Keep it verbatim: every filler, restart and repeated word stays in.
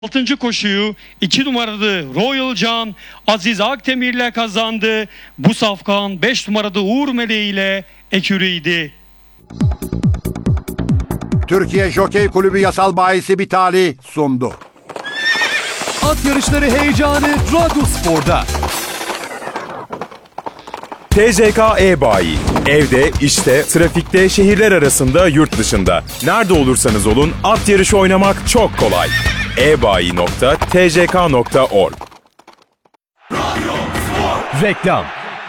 altıncı koşuyu iki numaralı Royal Can Aziz Akdemir ile kazandı. Bu safkan beş numarada Uğur Meleği ile ekürüydü. Türkiye Jokey Kulübü Yasal Bayisi Bitali sundu. At yarışları heyecanı Radyospor'da. T C K E-Bayi. Evde, işte, trafikte, şehirler arasında, yurt dışında. Nerede olursanız olun at yarışı oynamak çok kolay. e bayi nokta t c k nokta org Reklam.